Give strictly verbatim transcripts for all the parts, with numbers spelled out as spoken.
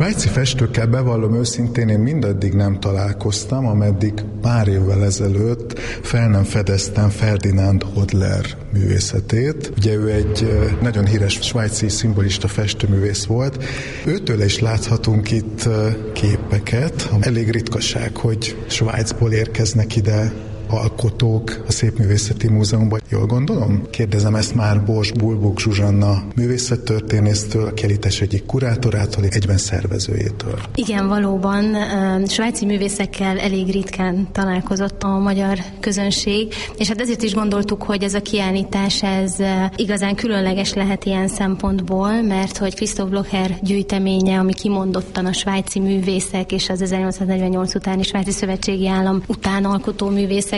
Svájci festőkkel bevallom őszintén, én mindaddig nem találkoztam, ameddig pár évvel ezelőtt fel nem fedeztem Ferdinand Hodler művészetét. Ugye ő egy nagyon híres svájci szimbolista festőművész volt. Őtől is láthatunk itt képeket. Elég ritkaság, hogy Svájcból érkeznek ide alkotók a Szépművészeti Múzeumban. Jól gondolom? Kérdezem ezt már Bors Bulbuk Zsuzsanna művészettörténésztől, a Kiállítás egyik kurátorától, egyben szervezőjétől. Igen, valóban svájci művészekkel elég ritkán találkozott a magyar közönség, és hát ezért is gondoltuk, hogy ez a kiállítás ez igazán különleges lehet ilyen szempontból, mert hogy Christoph Blocher gyűjteménye, ami kimondottan a svájci művészek és az ezernyolcszáznegyvennyolc utáni svájci szövetségi állam után alkotó művészek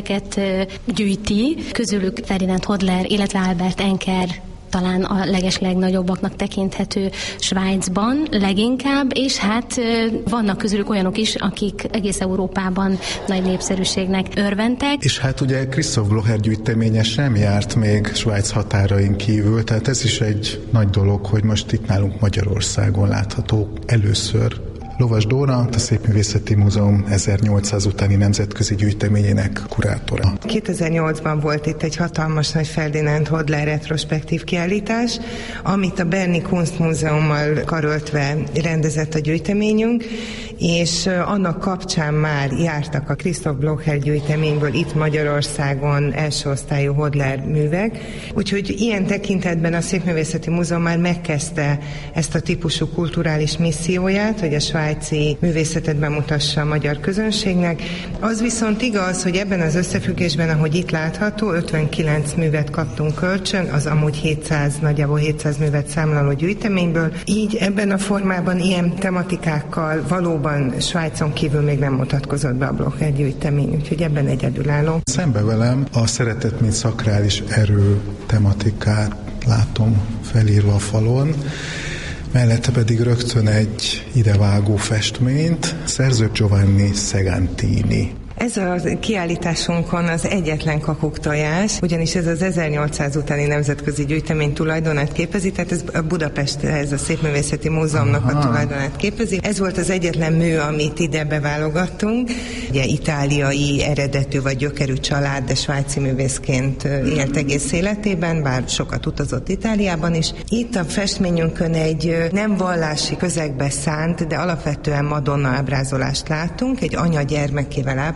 gyűjti, közülük Ferdinand Hodler, illetve Albert Enker talán a legeslegnagyobbaknak tekinthető Svájcban leginkább, és hát vannak közülük olyanok is, akik egész Európában nagy népszerűségnek örventek. És hát ugye Christoph Blocher gyűjteménye sem járt még Svájc határain kívül, tehát ez is egy nagy dolog, hogy most itt nálunk Magyarországon látható először. Lovas Dóra, a Szépművészeti Múzeum ezernyolcszáz utáni nemzetközi gyűjteményének kurátora. kétezer-nyolcban volt itt egy hatalmas nagy Ferdinand Hodler retrospektív kiállítás, amit a Berni Kunstmúzeummal karöltve rendezett a gyűjteményünk, és annak kapcsán már jártak a Christoph Blocher gyűjteményből itt Magyarországon első osztályú Hodler művek, úgyhogy ilyen tekintetben a Szépművészeti Múzeum már megkezdte ezt a típusú kulturális misszióját, hogy a svájci művészetet bemutassa a magyar közönségnek. Az viszont igaz, hogy ebben az összefüggésben, ahogy itt látható, ötvenkilenc művet kaptunk kölcsön, az amúgy hétszáz, nagyjából hétszáz művet számlaló gyűjteményből. Így ebben a formában ilyen tematikákkal valóban Svájcon kívül még nem mutatkozott be a Blocher gyűjtemény, úgyhogy ebben egyedülálló. Szembe velem a szeretet, mint szakrális erő tematikát látom felírva a falon, mellette pedig rögtön egy idevágó festményt, szerző Giovanni Segantini. Ez a kiállításunkon az egyetlen kakuktojás, ugyanis ez az ezernyolcszáz utáni nemzetközi gyűjtemény tulajdonát képezi, tehát ez a Budapest, ez a Szépművészeti Múzeumnak Aha. a tulajdonát képezi. Ez volt az egyetlen mű, amit ide beválogattunk. Ugye itáliai eredetű vagy gyökerű család, de svájci művészként élt egész életében, bár sokat utazott Itáliában is. Itt a festményünkön egy nem vallási közegbe szánt, de alapvetően Madonna ábrázolást látunk, egy anya gyermekével ábrázolást,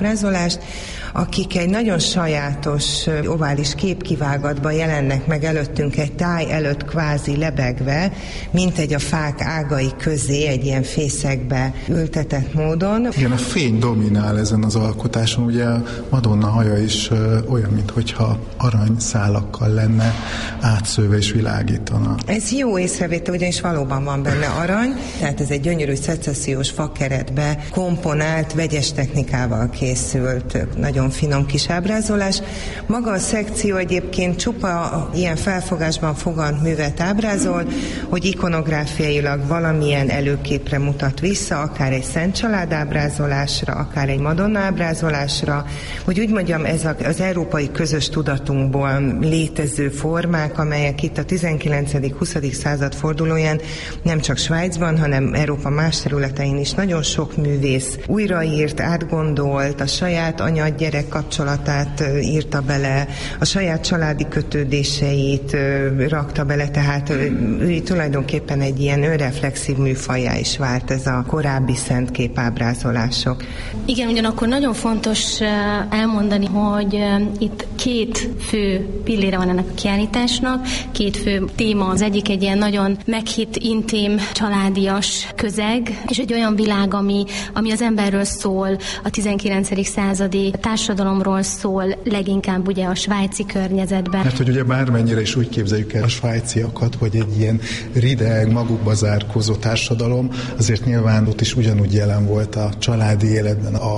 akik egy nagyon sajátos ovális képkivágatban jelennek meg előttünk egy táj előtt kvázi lebegve, mint egy a fák ágai közé egy ilyen fészekbe ültetett módon. Igen, a fény dominál ezen az alkotáson, ugye a Madonna haja is olyan, minthogyha aranyszálakkal lenne átszőve és világítana. Ez jó észrevétel, ugyanis valóban van benne arany, tehát ez egy gyönyörű szecessziós fakeretbe komponált, vegyes technikával készült, nagyon finom kis ábrázolás. Maga a szekció egyébként csupa ilyen felfogásban fogant művet ábrázol, hogy ikonográfiailag valamilyen előképre mutat vissza, akár egy Szent Család ábrázolásra, akár egy Madonna ábrázolásra, hogy úgy mondjam, ez az európai közös tudatunkból létező formák, amelyek itt a tizenkilencedik-huszadik század fordulóján nem csak Svájcban, hanem Európa más területein is nagyon sok művész újraírt, átgondolt, a saját anya-gyerek kapcsolatát írta bele, a saját családi kötődéseit rakta bele, tehát ő tulajdonképpen egy ilyen önreflexív műfajjá is vált ez a korábbi szent képábrázolások. Igen, ugyanakkor nagyon fontos elmondani, hogy itt két fő pillére van ennek a kiállításnak, két fő téma. Az egyik egy ilyen nagyon meghitt, intim, családias közeg, és egy olyan világ, ami, ami az emberről szól, a tizenkilencedik századi társadalomról szól, leginkább ugye a svájci környezetben. Mert hogy ugye bármennyire is úgy képzeljük el a svájciakat, hogy egy ilyen rideg, magukba zárkózó társadalom, azért nyilván ott is ugyanúgy jelen volt a családi életben, a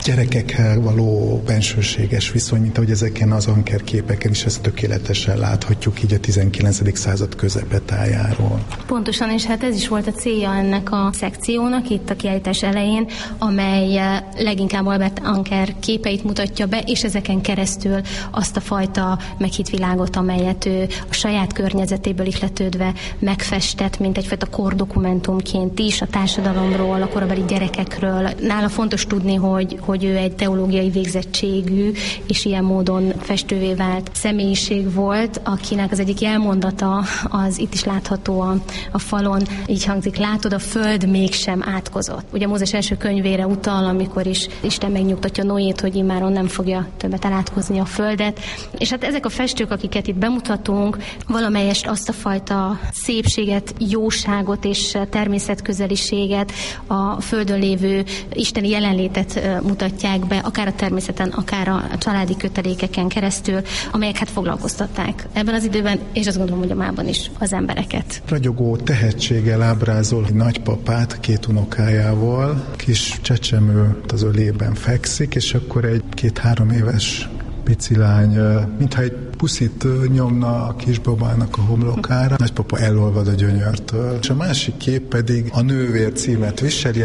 gyerekekkel való bensőséges viszony, mint ahogy ezeken az Anker képeken is ezt tökéletesen láthatjuk így a tizenkilencedik század közepetájáról. Pontosan, és hát ez is volt a célja ennek a szekciónak itt a kiállítás elején, amely leginkább Albert Anker képeit mutatja be, és ezeken keresztül azt a fajta meghitt amelyet ő a saját környezetéből ihletődve megfestett, mint egyfajta kordokumentumként is a társadalomról, a korabeli gyerekekről. Nála fontos tudni, hogy, hogy ő egy teológiai végzettségű, és ilyen módon festővé vált személyiség volt, akinek az egyik jelmondata az itt is látható a, a falon, így hangzik: látod, a föld mégsem átkozott. Ugye Mózes első könyvére utal, amikor is Isten megnyugtatja Noét, hogy immáron nem fogja többet elátkozni a földet. És hát ezek a festők, akiket itt bemutatunk, valamelyest azt a fajta szépséget, jóságot és természetközeliséget, a földön lévő isteni jelenlétet mutatják be, akár a természeten, akár a családi kötelékeken keresztül, amelyek hát foglalkoztatták ebben az időben, és azt gondolom, hogy a mában is az embereket. Ragyogó tehetséggel ábrázol egy nagypapát két unokájával, kis csecsemő az ölében fekszik, és akkor egy két-három éves pici lány, mintha egy puszit nyomna a kisbabának a homlokára. Nagypapa elolvad a gyönyörtől. És a másik kép pedig a Nővér címet viseli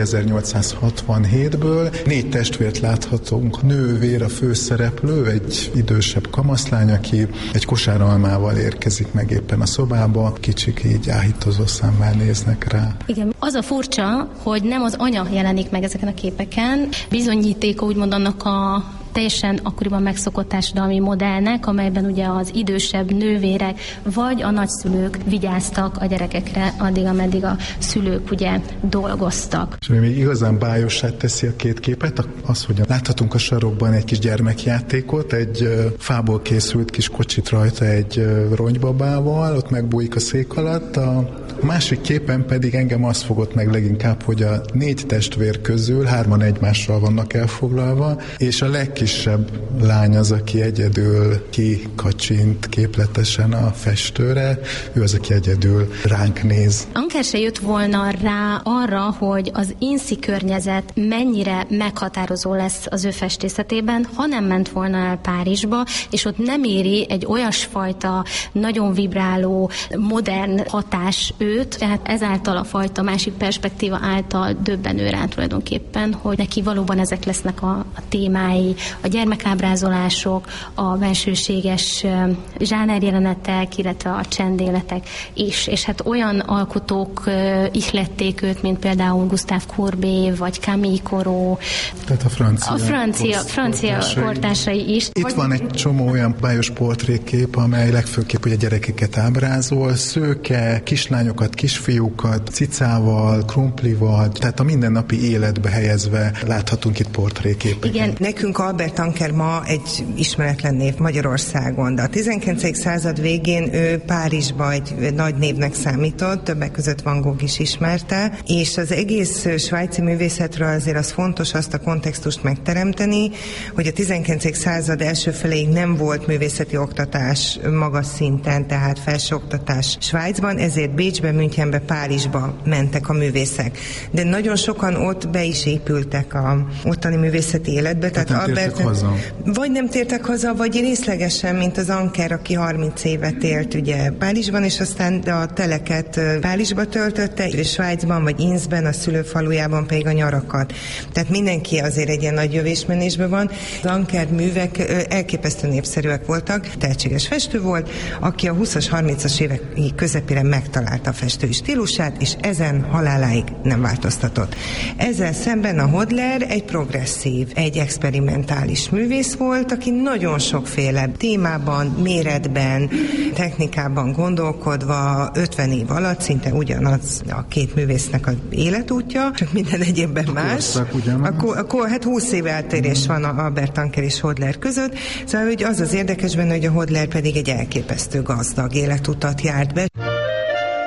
ezernyolcszázhatvanhétből. Négy testvért láthatunk. Nővér a főszereplő, egy idősebb kamaszlány, aki egy kosár almával érkezik meg éppen a szobába. Kicsik így áhítozó szemmel néznek rá. Igen, az a furcsa, hogy nem az anya jelenik meg ezeken a képeken. Bizonyítéka úgymond annak a teljesen akkoriban megszokott társadalmi modellnek, amelyben ugye az idősebb nővérek vagy a nagyszülők vigyáztak a gyerekekre addig, ameddig a szülők ugye dolgoztak. És ami még igazán bájossá teszi a két képet, az, hogy láthatunk a sarokban egy kis gyermekjátékot, egy fából készült kis kocsit rajta egy ronybabával, ott megbújik a szék alatt. A másik képen pedig engem azt fogott meg leginkább, hogy a négy testvér közül hárman egymással vannak elfoglalva, és a legkisebb lány az, aki egyedül kikacsint képletesen a festőre, ő az, aki egyedül ránk néz. Anker se jött volna rá arra, hogy az inszi környezet mennyire meghatározó lesz az ő festészetében, ha nem ment volna el Párizsba, és ott nem éri egy olyasfajta nagyon vibráló, modern hatás őt, tehát ezáltal a fajta másik perspektíva által döbbenő rá tulajdonképpen, hogy neki valóban ezek lesznek a, a témái, a gyermekábrázolások, a bensőséges zsánerjelenetek, illetve a csendéletek is. És hát olyan alkotók ihlették őt, mint például Gustave Courbet, vagy Camille Corot. Tehát a francia, a francia, francia kortársai is. Itt van egy csomó olyan bájos portrékép, amely legfőképp ugye gyerekeket ábrázol, szőke, kislányokat, kisfiúkat, cicával, krumplival, tehát a mindennapi életbe helyezve láthatunk itt portréképeket. Igen, nekünk Albert Anker ma egy ismeretlen név Magyarországon, de a tizenkilencedik század végén ő Párizsba egy nagy névnek számított, többek között Van Gogh is ismerte, és az egész svájci művészetről azért az fontos azt a kontextust megteremteni, hogy a tizenkilencedik század első feléig nem volt művészeti oktatás magas szinten, tehát felsőoktatás Svájcban, ezért Bécsbe, Münchenbe, Párizsba mentek a művészek. De nagyon sokan ott be is épültek a ottani művészeti életbe. Tehát nem Albert, tértek haza? Vagy nem tértek haza, vagy részlegesen, mint az Anker, aki harminc évet élt ugye Párizsban, és aztán a teleket Párizsba töltötte, és Svájcban, vagy Innsben, a szülőfalujában pedig a nyarakat. Tehát mindenki azért egy ilyen nagy jövésmenésben van. Az Anker művek elképesztő népszerűek voltak, tehetséges festő volt, aki a huszas, harmincas évek közepére megtalálta a festői stílusát, és ezen haláláig nem változtatott. Ezzel szemben a Hodler egy progresszív, egy experimentális művész volt, aki nagyon sokféle témában, méretben, technikában gondolkodva ötven év alatt szinte ugyanaz a két művésznek az életútja, csak minden egyébben más. Akkor, akkor hát húsz év eltérés van a Albert Anker és Hodler között, szóval hogy az az érdekes benne, hogy a Hodler pedig egy elképesztő gazdag életutat járt be.